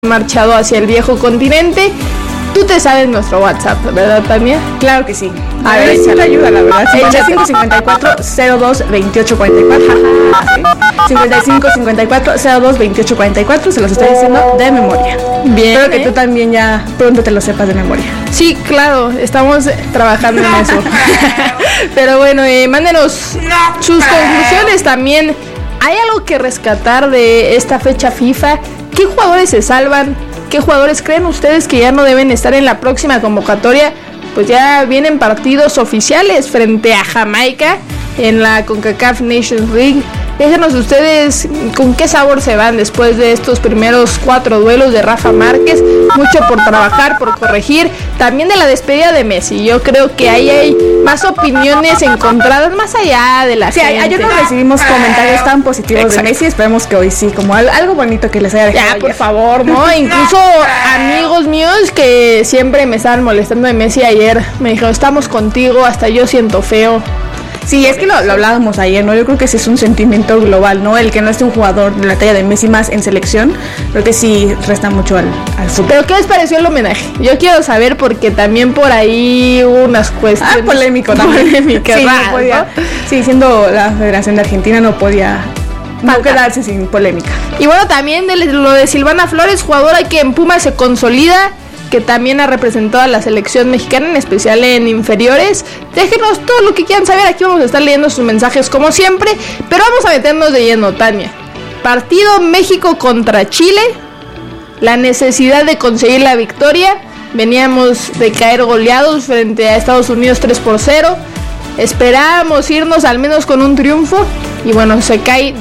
marchado hacia el viejo continente. Tú te sabes nuestro WhatsApp, ¿verdad, Tania? Claro que sí. A ver, sí te ayuda, la verdad. 5554-02-2844. Se los estoy diciendo de memoria. Bien. Espero que tú también ya pronto te lo sepas de memoria. Sí, claro, estamos trabajando en eso. Pero bueno, mándenos sus conclusiones también. ¿Hay algo que rescatar de esta fecha FIFA? ¿Qué jugadores se salvan? ¿Qué jugadores creen ustedes que ya no deben estar en la próxima convocatoria? Pues ya vienen partidos oficiales frente a Jamaica en la CONCACAF Nations League. Déjenos ustedes con qué sabor se van después de estos primeros 4 duelos de Rafa Márquez. Mucho por trabajar, por corregir. También de la despedida de Messi. Yo creo que ahí hay más opiniones encontradas más allá de la gente. Ayer no recibimos comentarios tan positivos de Messi. Esperemos que hoy sí, como algo bonito que les haya dejado. Ya, por favor, ¿no? Incluso amigos míos que siempre me estaban molestando de Messi ayer me dijeron, estamos contigo, hasta yo siento feo. Sí, es que lo hablábamos ayer, ¿no? Yo creo que ese es un sentimiento global, ¿no? El que no esté un jugador de la talla de Messi más en selección, creo que sí resta mucho al fútbol. ¿Pero qué les pareció el homenaje? Yo quiero saber porque también por ahí hubo unas cuestiones... polémico también. Polémicas, sí, no podía, ¿no? Sí, siendo la Federación de Argentina no podía no quedarse sin polémica. Y bueno, también lo de Silvana Flores, jugadora que en Pumas se consolida, que también ha representado a la selección mexicana, en especial en inferiores. Déjenos todo lo que quieran saber, aquí vamos a estar leyendo sus mensajes como siempre, pero vamos a meternos de lleno, Tania. Partido México contra Chile, la necesidad de conseguir la victoria. Veníamos de caer goleados frente a Estados Unidos 3-0. Esperábamos irnos al menos con un triunfo. Y bueno, se cae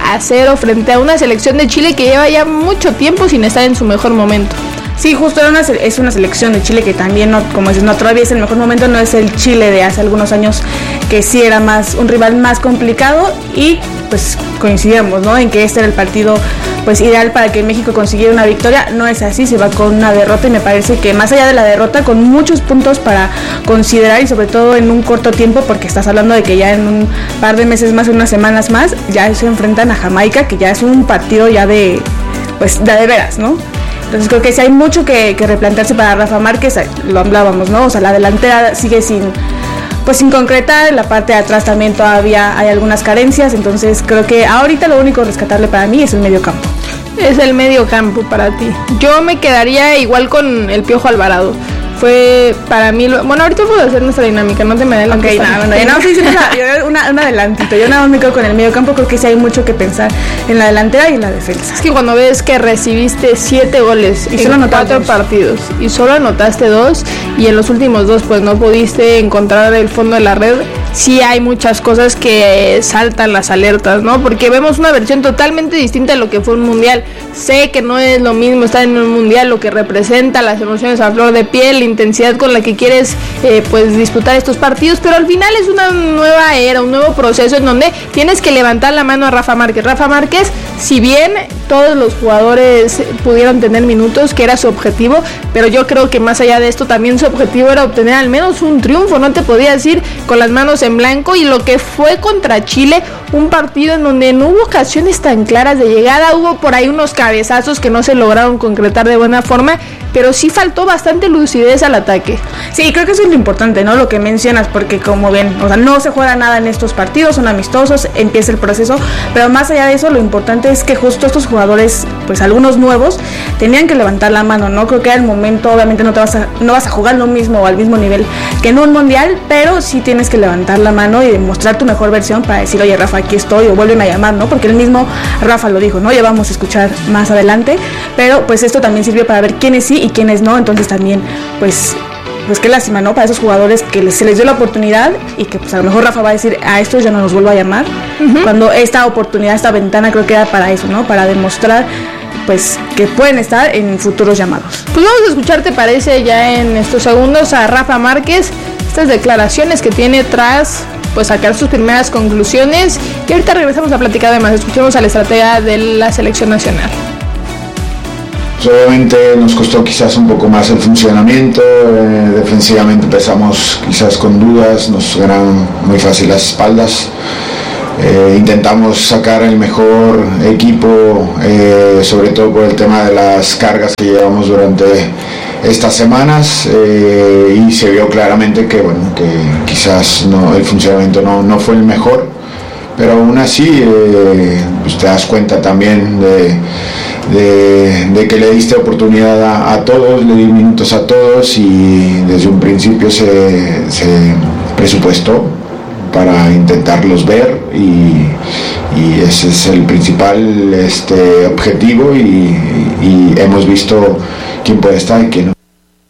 2-0 frente a una selección de Chile que lleva ya mucho tiempo sin estar en su mejor momento. Sí, justo es una selección de Chile que también, no, como dices, no todavía es el mejor momento, no es el Chile de hace algunos años que sí era un rival más complicado y pues coincidimos, ¿no? En que este era el partido pues ideal para que México consiguiera una victoria. No es así, se va con una derrota y me parece que más allá de la derrota, con muchos puntos para considerar y sobre todo en un corto tiempo, porque estás hablando de que ya en un par de meses más, en unas semanas más, ya se enfrentan a Jamaica, que ya es un partido ya de veras, ¿no? Entonces creo que sí hay mucho que replantearse para Rafa Márquez, lo hablábamos, ¿no? O sea, la delantera sigue sin concretar, en la parte de atrás también todavía hay algunas carencias, entonces creo que ahorita lo único rescatable para mí es el medio campo. Es el medio campo para ti. Yo me quedaría igual con el Piojo Alvarado. Fue para mí, bueno, ahorita puedo hacer nuestra dinámica, no te me adelantes. Ok, un adelantito. Yo nada más me quedo con el medio campo, creo que sí hay mucho que pensar en la delantera y en la defensa. Es que cuando ves que recibiste 7 goles y en 4 partidos y solo anotaste 2 y en los últimos 2 pues no pudiste encontrar el fondo de la red, sí hay muchas cosas que saltan las alertas, ¿no? Porque vemos una versión totalmente distinta de lo que fue un mundial. Sé que no es lo mismo estar en un mundial, lo que representa las emociones a flor de piel, la intensidad con la que quieres pues disputar estos partidos, pero al final es una nueva era, un nuevo proceso en donde tienes que levantar la mano a Rafa Márquez. Rafa Márquez, si bien todos los jugadores pudieron tener minutos, que era su objetivo, pero yo creo que más allá de esto también su objetivo era obtener al menos un triunfo, no te podías ir con las manos en blanco. Y lo que fue contra Chile, un partido en donde no hubo ocasiones tan claras de llegada, hubo por ahí unos cabezazos que no se lograron concretar de buena forma, pero sí faltó bastante lucidez al ataque. Sí, creo que eso es lo importante, ¿no? Lo que mencionas, porque como ven, o sea, no se juega nada en estos partidos, son amistosos, empieza el proceso, pero más allá de eso, lo importante es que justo estos jugadores, pues algunos nuevos, tenían que levantar la mano, ¿no? Creo que al momento, obviamente no vas a jugar lo mismo o al mismo nivel que en un mundial, pero sí tienes que levantar la mano y demostrar tu mejor versión para decir, oye, Rafa, aquí estoy, o vuelven a llamar, ¿no? Porque el mismo Rafa lo dijo, ¿no? Ya vamos a escuchar más adelante, pero pues esto también sirvió para ver quiénes sí y quiénes no, entonces también, pues qué lástima, ¿no? Para esos jugadores que se les dio la oportunidad y que pues a lo mejor Rafa va a decir, a estos ya no los vuelvo a llamar, cuando esta oportunidad, esta ventana creo que era para eso, ¿no? Para demostrar pues que pueden estar en futuros llamados. Pues vamos a escuchar, ¿te parece? Ya en estos segundos a Rafa Márquez, estas declaraciones que tiene tras pues sacar sus primeras conclusiones, y ahorita regresamos a platicar de más. Escuchemos a la estratega de la selección nacional. Obviamente nos costó quizás un poco más el funcionamiento, defensivamente empezamos quizás con dudas, nos ganaron muy fácil las espaldas, Intentamos sacar el mejor equipo, sobre todo por el tema de las cargas que llevamos durante estas semanas, y se vio claramente que quizás el funcionamiento no fue el mejor, pero aún así pues te das cuenta también de que le diste oportunidad a todos, le di minutos a todos, y desde un principio se presupuestó para intentarlos ver, y ese es el principal objetivo, y hemos visto quién puede estar y quién no.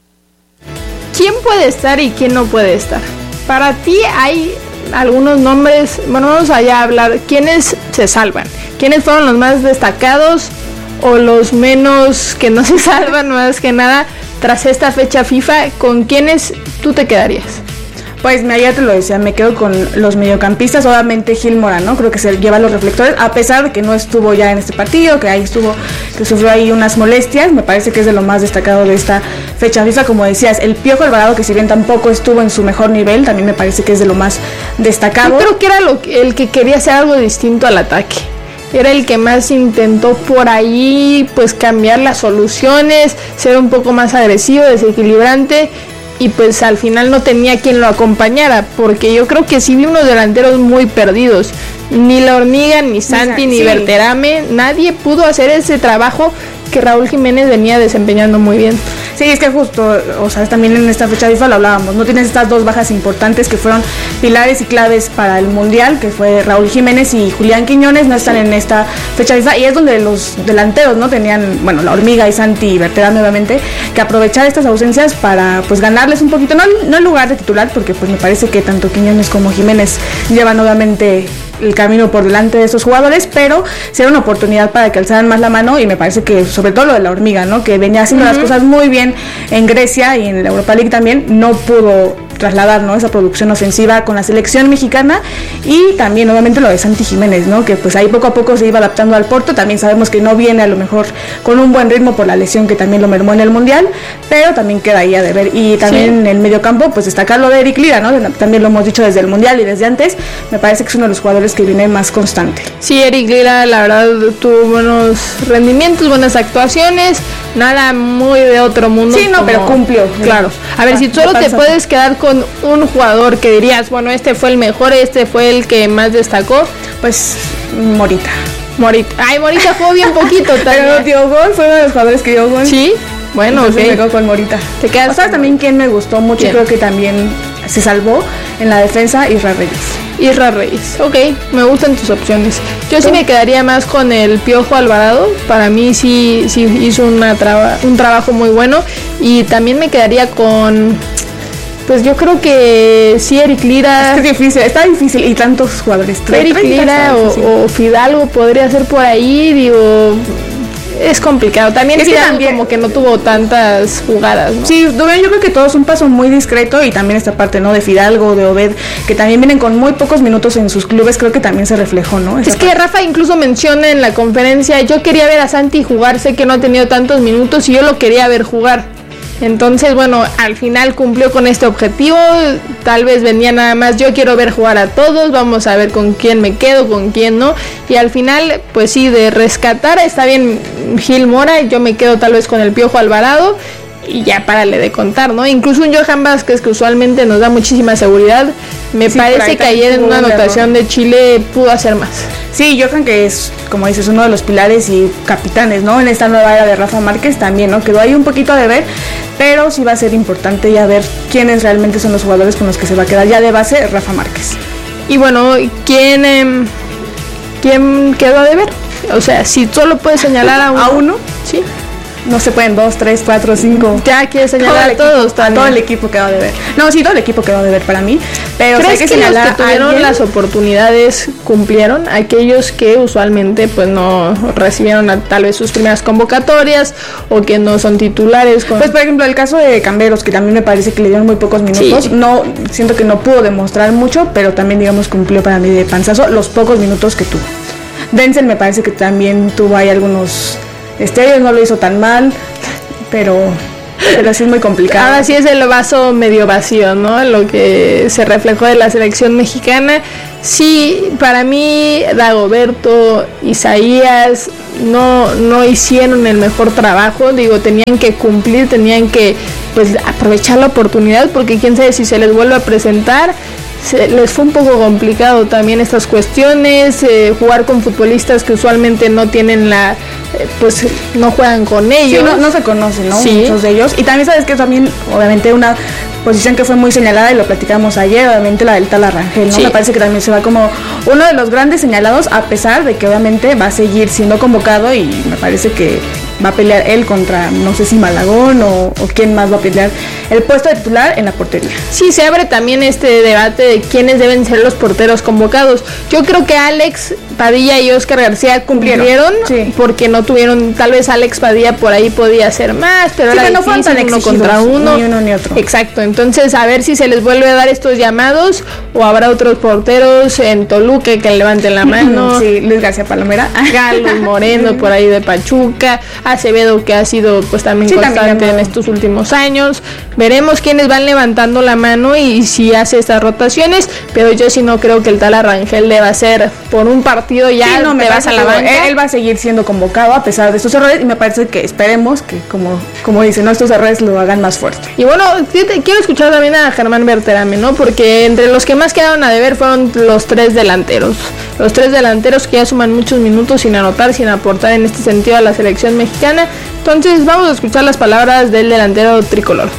¿Quién puede estar y quién no puede estar? Para ti hay algunos nombres. Bueno, vamos allá a hablar quiénes se salvan, quiénes fueron los más destacados o los menos que no se salvan, más que nada tras esta fecha FIFA. ¿Con quiénes tú te quedarías? Pues ya te lo decía, me quedo con los mediocampistas, obviamente Gil Mora, ¿no? Creo que se lleva los reflectores, a pesar de que no estuvo ya en este partido, que sufrió ahí unas molestias. Me parece que es de lo más destacado de esta fecha FIFA. Como decías, el Piojo Alvarado, que si bien tampoco estuvo en su mejor nivel, también me parece que es de lo más destacado. Yo creo que era el que quería hacer algo distinto al ataque. Era el que más intentó por ahí pues cambiar las soluciones, ser un poco más agresivo, desequilibrante, y pues al final no tenía quien lo acompañara, porque yo creo que sí vi unos delanteros muy perdidos. Ni La Hormiga, ni Santi, ni Berterame, nadie pudo hacer ese trabajo que Raúl Jiménez venía desempeñando muy bien. Sí, es que justo, o sea, también en esta fecha FIFA lo hablábamos, no tienes estas dos bajas importantes que fueron pilares y claves para el Mundial, que fue Raúl Jiménez y Julián Quiñones, no están en esta fecha FIFA, y es donde los delanteros no tenían, bueno, La Hormiga y Santi y Berterame nuevamente, que aprovechar estas ausencias para pues ganarles un poquito, no el lugar de titular, porque pues me parece que tanto Quiñones como Jiménez llevan obviamente el camino por delante de esos jugadores, pero sí era una oportunidad para que alzaran más la mano, y me parece que sobre todo lo de La Hormiga, ¿no? Que venía haciendo las cosas muy bien en Grecia y en la Europa League también, no pudo trasladar, ¿no?, esa producción ofensiva con la selección mexicana. Y también obviamente lo de Santi Jiménez, ¿no?, que pues ahí poco a poco se iba adaptando al Porto. También sabemos que no viene a lo mejor con un buen ritmo por la lesión que también lo mermó en el Mundial, pero también queda ahí a deber. Y también en el medio campo pues destacar lo de Eric Lira, ¿no?, también lo hemos dicho desde el Mundial y desde antes, me parece que es uno de los jugadores que viene más constante. Sí, Eric Lira la verdad tuvo buenos rendimientos, buenas actuaciones, nada muy de otro mundo. Sí, no, pero cumplió. Claro. A ver, si solo te puedes quedar con un jugador que dirías, bueno, este fue el mejor, este fue el que más destacó, pues Morita. Ay, Morita jugó bien poquito también. Pero dio gol, fue uno de los jugadores que dio gol. Sí, bueno, entonces me quedo con Morita. ¿Te quedas? O sea, también quien me gustó mucho, ¿quién? Creo que también se salvó en la defensa, Isra Reyes. Ok, me gustan tus opciones. Yo sí me quedaría más con el Piojo Alvarado. Para mí sí hizo un trabajo muy bueno. Y también me quedaría con, pues yo creo que sí, Eric Lira. Es difícil, está difícil, y tantos jugadores. Eric Lira o Fidalgo podría ser por ahí, digo. Es complicado. También es que como que no tuvo tantas jugadas, ¿no? Sí, yo creo que todo es un paso muy discreto, y también esta parte, ¿no?, de Fidalgo, de Obed, que también vienen con muy pocos minutos en sus clubes, creo que también se reflejó, ¿no? Es que Rafa incluso menciona en la conferencia, yo quería ver a Santi jugar, sé que no ha tenido tantos minutos y yo lo quería ver jugar. Entonces, bueno, al final cumplió con este objetivo. Tal vez venía nada más, yo quiero ver jugar a todos, vamos a ver con quién me quedo, con quién no. Y al final, pues sí, de rescatar está bien Gil Mora, yo me quedo tal vez con el Piojo Alvarado. Y ya párale de contar, ¿no? Incluso un Johan Vázquez, que usualmente nos da muchísima seguridad, me parece que ayer en una anotación de Chile pudo hacer más. Sí, Johan, que es, como dices, uno de los pilares y capitanes, ¿no?, en esta nueva era de Rafa Márquez también, ¿no? Quedó ahí un poquito a deber, pero sí va a ser importante ya ver quiénes realmente son los jugadores con los que se va a quedar ya de base Rafa Márquez. Y bueno, ¿quién quedó a deber? O sea, si solo puedes señalar a uno, sí. No se pueden 2, 3, 4, 5. Ya quieres señalar a todos también. Todo el equipo quedó de ver. No, sí, todo el equipo quedó de ver para mí. Pero ¿crees que los que tuvieron las oportunidades cumplieron? Aquellos que usualmente pues no recibieron tal vez sus primeras convocatorias o que no son titulares. Pues por ejemplo el caso de Camberos, que también me parece que le dieron muy pocos minutos. Sí. No, siento que no pudo demostrar mucho, pero también digamos cumplió para mí de panzazo los pocos minutos que tuvo. Denzel me parece que también tuvo ahí algunos... no lo hizo tan mal, pero pero sí es muy complicado. Ahora sí es el vaso medio vacío, ¿no? Lo que se reflejó de la selección mexicana. Sí, para mí Dagoberto, Isaías no hicieron el mejor trabajo. Digo, tenían que cumplir, tenían que pues aprovechar la oportunidad, porque quién sabe si se les vuelve a presentar. Les fue un poco complicado también estas cuestiones, jugar con futbolistas que usualmente no tienen pues no juegan con ellos. Sí, no se conocen, ¿no? Sí. Muchos de ellos. Y también sabes que también, obviamente, una posición que fue muy señalada, y lo platicamos ayer, obviamente la del Tala Rangel, ¿no? Sí. Me parece que también se va como uno de los grandes señalados, a pesar de que obviamente va a seguir siendo convocado, y me parece que va a pelear él contra, no sé si Malagón o quién más va a pelear el puesto de titular en la portería. Sí, se abre también este debate de quiénes deben ser los porteros convocados. Yo creo que Alex Padilla y Oscar García cumplieron, sí, porque no tuvieron, tal vez Alex Padilla por ahí podía hacer más, pero sí, era no difícil uno contra uno. Ni uno ni otro. Exacto, entonces a ver si se les vuelve a dar estos llamados, o habrá otros porteros en Toluca que levanten la mano. Sí, Luis García Palomera. Carlos Moreno por ahí de Pachuca, Acevedo, que ha sido pues también constante en estos últimos años. Veremos quiénes van levantando la mano y si hace estas rotaciones, pero yo sí no creo que el Tala Rangel deba ser por un partido ya, sí, te vas a la banca. Él va a seguir siendo convocado a pesar de estos errores, y me parece que esperemos que, como dicen, ¿no?, estos errores lo hagan más fuerte. Y bueno, quiero escuchar también a Germán Berterame, ¿no? Porque entre los que más quedaron a deber fueron los tres delanteros. Los tres delanteros que ya suman muchos minutos sin anotar, sin aportar en este sentido a la selección mexicana. Entonces vamos a escuchar las palabras del delantero tricolor.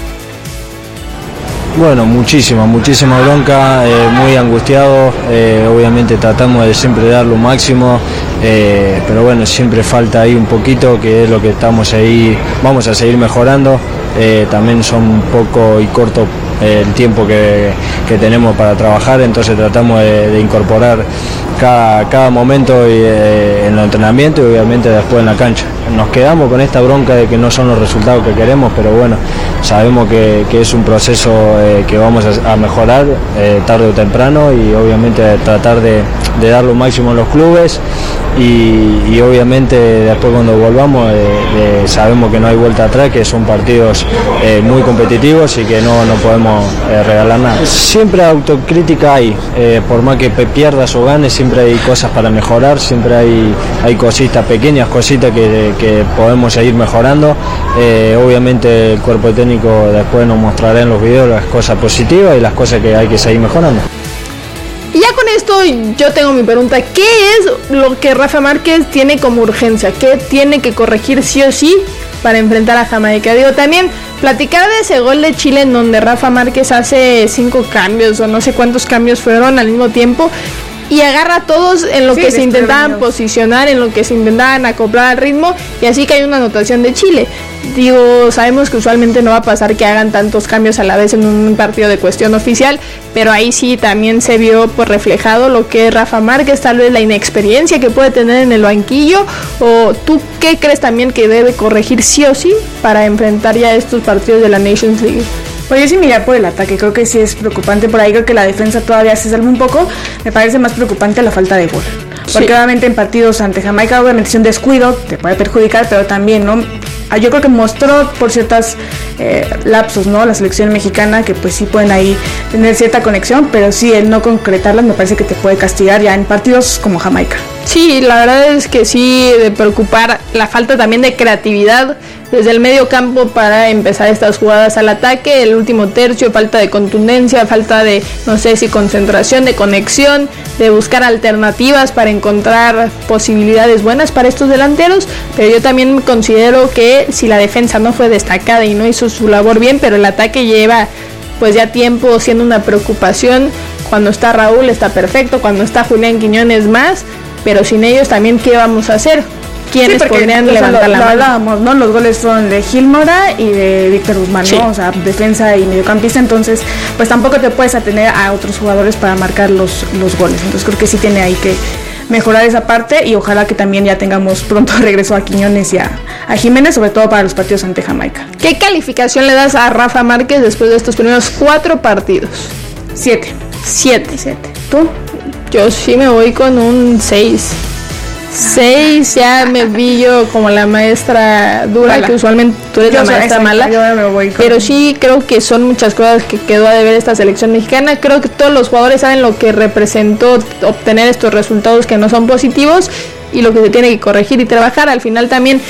Bueno, muchísima bronca, muy angustiado, obviamente tratamos de siempre dar lo máximo, pero bueno, siempre falta ahí un poquito, que es lo que estamos ahí, vamos a seguir mejorando. También son un poco y corto el tiempo que tenemos para trabajar, entonces tratamos de incorporar cada momento en el entrenamiento y obviamente después en la cancha. Nos quedamos con esta bronca de que no son los resultados que queremos, pero bueno, sabemos que es un proceso que vamos a mejorar tarde o temprano, y obviamente tratar de dar lo máximo en los clubes, y obviamente después cuando volvamos sabemos que no hay vuelta atrás, que son partidos muy competitivos y que no podemos regalar nada. Siempre autocrítica hay, por más que pierdas o ganes, siempre hay cosas para mejorar, siempre hay cositas, pequeñas cositas que podemos seguir mejorando. Obviamente el cuerpo técnico después nos mostrará en los videos las cosas positivas y las cosas que hay que seguir mejorando. Y ya con esto yo tengo mi pregunta: ¿qué es lo que Rafa Márquez tiene como urgencia? ¿Qué tiene que corregir sí o sí para enfrentar a Jamaica? Digo, también platicar de ese gol de Chile en donde Rafa Márquez hace 5 cambios o no sé cuántos cambios fueron al mismo tiempo, y agarra a todos en lo que se intentaban posicionar, en lo que se intentaban acoplar al ritmo, y así que hay una anotación de Chile. Digo, sabemos que usualmente no va a pasar que hagan tantos cambios a la vez en un partido de cuestión oficial, pero ahí sí también se vio pues reflejado lo que es Rafa Márquez, tal vez la inexperiencia que puede tener en el banquillo. ¿O tú qué crees también que debe corregir sí o sí para enfrentar ya estos partidos de la Nations League? Pues yo sí mirar por el ataque, creo que sí es preocupante por ahí, creo que la defensa todavía se salva un poco. Me parece más preocupante la falta de gol, porque sí, obviamente en partidos ante Jamaica obviamente si un descuido te puede perjudicar, pero también, ¿no?, yo creo que mostró por ciertas lapsos, ¿no?, la selección mexicana, que pues sí pueden ahí tener cierta conexión, pero sí el no concretarlas me parece que te puede castigar ya en partidos como Jamaica. Sí, la verdad es que sí, de preocupar la falta también de creatividad desde el medio campo para empezar estas jugadas al ataque, el último tercio, falta de contundencia, falta de, no sé si concentración, de conexión, de buscar alternativas para encontrar posibilidades buenas para estos delanteros. Pero yo también considero que si la defensa no fue destacada y no hizo su labor bien, pero el ataque lleva pues ya tiempo siendo una preocupación. Cuando está Raúl está perfecto, cuando está Julián Quiñones más, pero sin ellos también ¿qué vamos a hacer? ¿Quiénes podrían levantar la mano? Hablábamos, ¿no? Los goles fueron de Gil Mora y de Víctor Guzmán, sí, ¿no? O sea, defensa y mediocampista, entonces pues tampoco te puedes atener a otros jugadores para marcar los goles. Entonces creo que sí tiene ahí que mejorar esa parte, y ojalá que también ya tengamos pronto regreso a Quiñones y a Jiménez, sobre todo para los partidos ante Jamaica. ¿Qué calificación le das a Rafa Márquez después de estos primeros 4 partidos? 7. ¿Tú? Yo sí me voy con un 6. 6, ya me vi yo como la maestra dura, que usualmente tú eres la maestra mala. Pero sí creo que son muchas cosas que quedó a deber esta selección mexicana. Creo que todos los jugadores saben lo que representó obtener estos resultados que no son positivos y lo que se tiene que corregir y trabajar. Al final también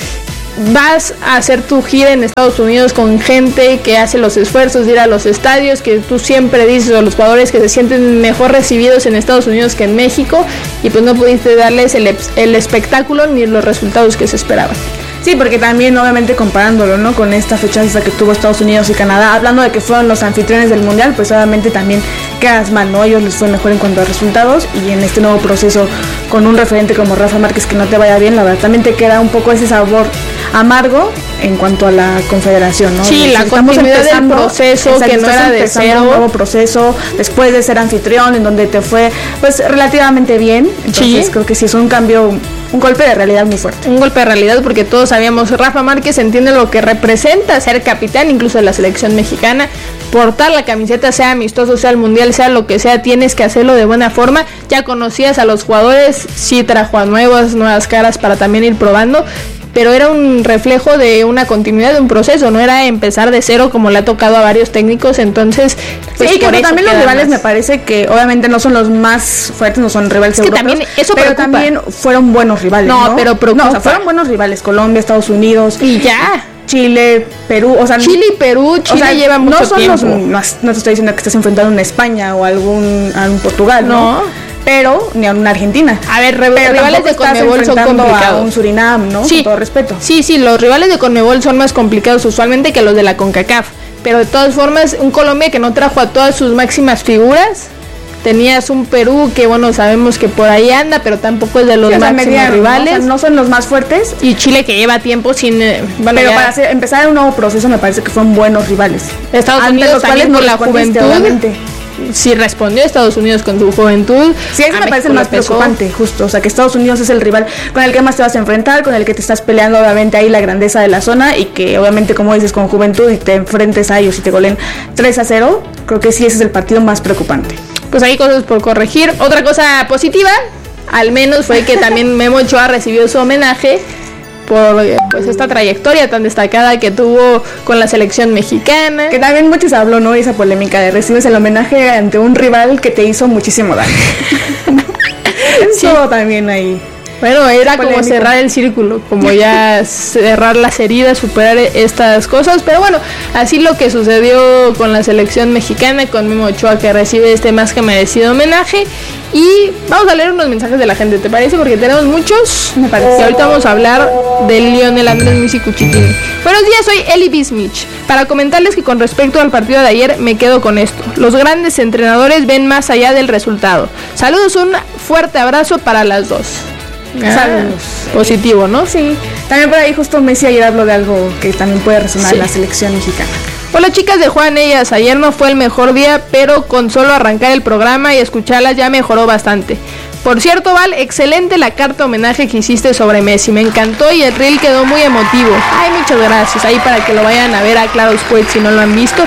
vas a hacer tu gira en Estados Unidos con gente que hace los esfuerzos de ir a los estadios, que tú siempre dices a los jugadores que se sienten mejor recibidos en Estados Unidos que en México, y pues no pudiste darles el espectáculo ni los resultados que se esperaban. Sí, porque también obviamente comparándolo, ¿no?, con esta fecha que tuvo Estados Unidos y Canadá, hablando de que fueron los anfitriones del Mundial, pues obviamente también quedas mal, ¿no? A ellos les fue mejor en cuanto a resultados, y en este nuevo proceso con un referente como Rafa Márquez que no te vaya bien, la verdad también te queda un poco ese sabor amargo en cuanto a la confederación, ¿no? Sí, la continuidad del proceso, que no era de cero. Un nuevo proceso después de ser anfitrión, en donde te fue pues relativamente bien. Entonces creo que sí es un cambio, un golpe de realidad muy fuerte. Un golpe de realidad porque todos sabíamos, Rafa Márquez entiende lo que representa ser capitán incluso de la selección mexicana, portar la camiseta, sea amistoso, sea el mundial, sea lo que sea, tienes que hacerlo de buena forma. Ya conocías a los jugadores, sí trajo a nuevas caras para también ir probando, pero era un reflejo de una continuidad de un proceso, no era empezar de cero como le ha tocado a varios técnicos. Entonces pues sí, que también los rivales me parece que obviamente no son los más fuertes, no son rivales europeos, también eso pero preocupa. También fueron buenos rivales, ¿no? Pero preocupa. No, o sea, fueron buenos rivales, Colombia, Estados Unidos y ya Chile, Perú, o sea, Chile y Perú, Chile, o sea, lleva mucho tiempo. No te estoy diciendo que estás enfrentando a una España o a algún Portugal, ¿no? Pero ni a una Argentina. A ver, rivales de Conmebol son complicados. A un Surinam, ¿no? Sí, con todo respeto. Sí, los rivales de Conmebol son más complicados usualmente que los de la CONCACAF. Pero de todas formas, un Colombia que no trajo a todas sus máximas figuras. Tenías un Perú que, bueno, sabemos que por ahí anda, pero tampoco es de los máximos rivales. ¿No? O sea, no son los más fuertes. Y Chile que lleva tiempo sin... pero ya para empezar un nuevo proceso me parece que fueron buenos rivales. Estados Unidos también con la juventud. Obviamente. Sí respondió Estados Unidos con su juventud. Sí, eso me parece el más preocupante, justo. O sea, que Estados Unidos es el rival con el que más te vas a enfrentar, con el que te estás peleando obviamente ahí la grandeza de la zona, y que obviamente, como dices, con juventud y te enfrentes a ellos y te goleen 3-0, creo que sí ese es el partido más preocupante. Pues hay cosas por corregir. Otra cosa positiva, al menos, fue que también Memo Ochoa recibió su homenaje por pues esta trayectoria tan destacada que tuvo con la selección mexicana. Que también muchos habló, ¿no? Esa polémica de recibes el homenaje ante un rival que te hizo muchísimo daño. Eso también ahí. Bueno, era polémico. Como cerrar el círculo, como ya cerrar las heridas, superar estas cosas. Pero bueno, así lo que sucedió con la selección mexicana, con Memo Ochoa, que recibe este más que merecido homenaje. Y vamos a leer unos mensajes de la gente, ¿te parece? Porque tenemos muchos. Me parece. Y ahorita vamos a hablar de Lionel Andrés Messi Cuchitini. Buenos días, soy Eli Bismich. Para comentarles que con respecto al partido de ayer me quedo con esto. Los grandes entrenadores ven más allá del resultado. Saludos, un fuerte abrazo para las dos. Saludos. Positivo, ¿no? Sí. También por ahí justo Messi ayer habló de algo que también puede resonar en la selección mexicana. Hola chicas de Juan Ellas, ayer no fue el mejor día, pero con solo arrancar el programa y escucharlas ya mejoró bastante. Por cierto, Val, excelente la carta homenaje que hiciste sobre Messi, me encantó y el reel quedó muy emotivo. Ay, muchas gracias, ahí para que lo vayan a ver a Claro Sports si no lo han visto.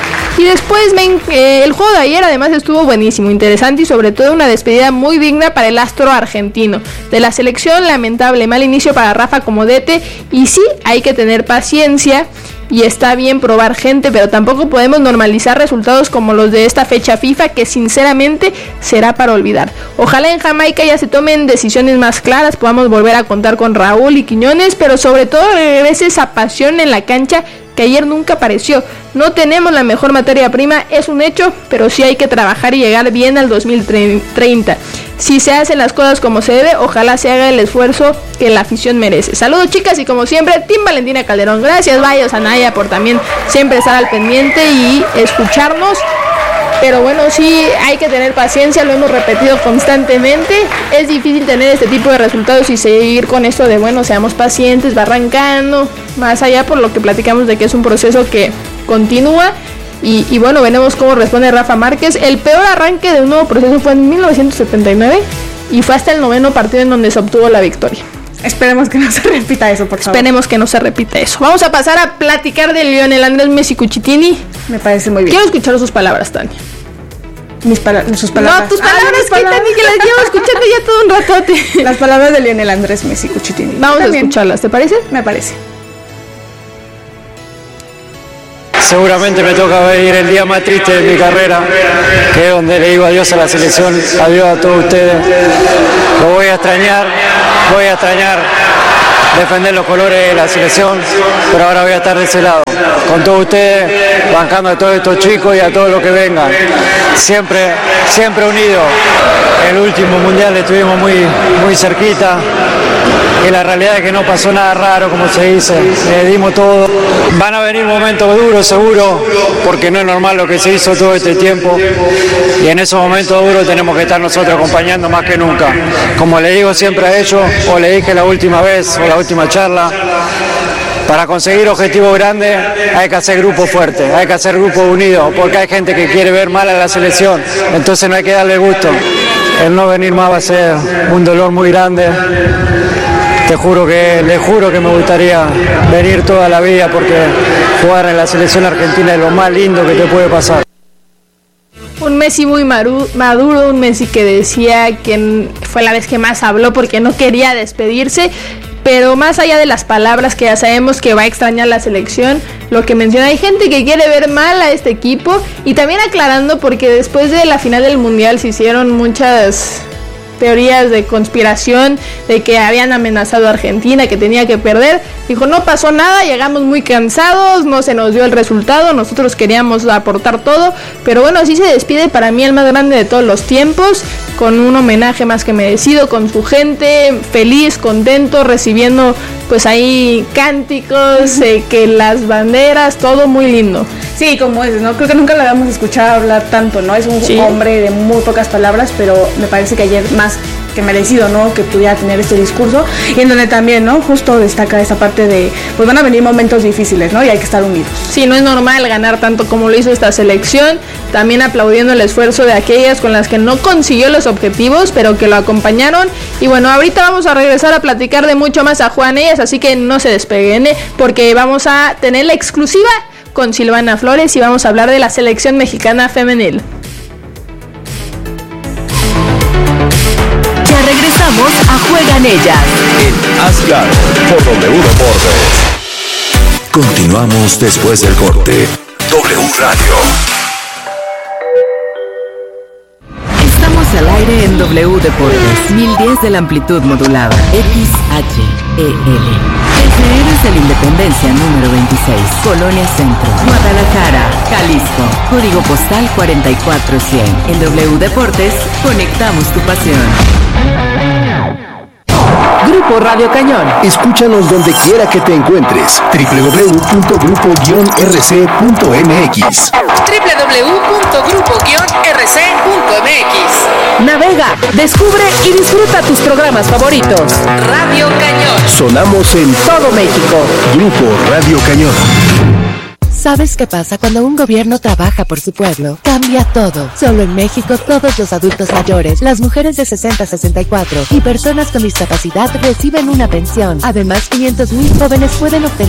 Y después, el juego de ayer además estuvo buenísimo, interesante y sobre todo una despedida muy digna para el astro argentino. De la selección, lamentable, mal inicio para Rafa como DT, y sí, hay que tener paciencia. Y está bien probar gente, pero tampoco podemos normalizar resultados como los de esta fecha FIFA, que sinceramente será para olvidar. Ojalá en Jamaica ya se tomen decisiones más claras, podamos volver a contar con Raúl y Quiñones, pero sobre todo regrese esa pasión en la cancha que ayer nunca apareció. No tenemos la mejor materia prima, es un hecho, pero sí hay que trabajar y llegar bien al 2030. Si se hacen las cosas como se debe, ojalá se haga el esfuerzo que la afición merece. Saludos chicas, y como siempre, Team Valentina Calderón. Gracias Bayos, Anaya, por también siempre estar al pendiente y escucharnos. Pero bueno, sí hay que tener paciencia, lo hemos repetido constantemente. Es difícil tener este tipo de resultados y seguir con esto de, bueno, seamos pacientes, va arrancando. Más allá por lo que platicamos de que es un proceso que continúa. Y bueno, veremos cómo responde Rafa Márquez. El peor arranque de un nuevo proceso fue en 1979 y fue hasta el 9º partido en donde se obtuvo la victoria. Esperemos que no se repita eso, por favor. Esperemos que no se repita eso. Vamos a pasar a platicar de Lionel Andrés Messi Cuchitini. Me parece muy bien. Quiero escuchar sus palabras, Tania. sus palabras. No, tus palabras, Kitani, que las llevo escuchando ya todo un ratote. Las palabras de Lionel Andrés Messi Cuchitini. Vamos a escucharlas, ¿te parece? Me parece. Seguramente me toca vivir el día más triste de mi carrera, que es donde le digo adiós a la selección, adiós a todos ustedes. Lo voy a extrañar defender los colores de la selección, pero ahora voy a estar de ese lado, con todos ustedes, bancando a todos estos chicos y a todos los que vengan. Siempre unidos. El último mundial estuvimos muy cerquita. Y la realidad es que no pasó nada raro, como se dice, le dimos todo. Van a venir momentos duros, seguro, porque no es normal lo que se hizo todo este tiempo. Y en esos momentos duros tenemos que estar nosotros acompañando más que nunca. Como le digo siempre a ellos, o le dije la última vez, o la última charla, para conseguir objetivos grandes hay que hacer grupos fuertes, hay que hacer grupos unidos, porque hay gente que quiere ver mal a la selección, entonces no hay que darle gusto. El no venir más va a ser un dolor muy grande. Le juro que me gustaría venir toda la vida, porque jugar en la selección argentina es lo más lindo que te puede pasar. Un Messi muy maduro, un Messi que decía que fue la vez que más habló porque no quería despedirse, pero más allá de las palabras, que ya sabemos que va a extrañar la selección, lo que menciona, hay gente que quiere ver mal a este equipo, y también aclarando porque después de la final del Mundial se hicieron muchas teorías de conspiración de que habían amenazado a Argentina, que tenía que perder. Dijo, no pasó nada, llegamos muy cansados, no se nos dio el resultado, nosotros queríamos aportar todo, pero bueno, así se despide para mí el más grande de todos los tiempos, con un homenaje más que merecido, con su gente, feliz, contento, recibiendo pues ahí cánticos, que las banderas, todo muy lindo. Sí, como es, ¿no? Creo que nunca lo habíamos escuchado hablar tanto, ¿no? Es un hombre de muy pocas palabras, pero me parece que ayer más que merecido, ¿no? Que pudiera tener este discurso, y en donde también, ¿no? Justo destaca esa parte de, pues van a venir momentos difíciles, ¿no? Y hay que estar unidos. Sí, no es normal ganar tanto como lo hizo esta selección, también aplaudiendo el esfuerzo de aquellas con las que no consiguió los objetivos, pero que lo acompañaron. Y bueno, ahorita vamos a regresar a platicar de mucho más a Juan Ellas, así que no se despeguen, porque vamos a tener la exclusiva con Silvana Flores y vamos a hablar de la selección mexicana femenil. Ya regresamos a Juegan Ellas en Asgard por W Deportes. Continuamos después del corte. W Radio. Estamos al aire en W Deportes, 1010 de la amplitud modulada, XHEL. Desde Héroes de la Independencia número 26, Colonia Centro, Guadalajara, Jalisco, código postal 44100. En W Deportes, conectamos tu pasión. Grupo Radio Cañón. Escúchanos donde quiera que te encuentres. www.grupo-rc.mx. www.grupo-rc.mx. Navega, descubre y disfruta tus programas favoritos. Radio Cañón. Sonamos en todo México. Grupo Radio Cañón. ¿Sabes qué pasa cuando un gobierno trabaja por su pueblo? Cambia todo. Solo en México todos los adultos mayores, las mujeres de 60 a 64 y personas con discapacidad reciben una pensión. Además, 500,000 jóvenes pueden obtener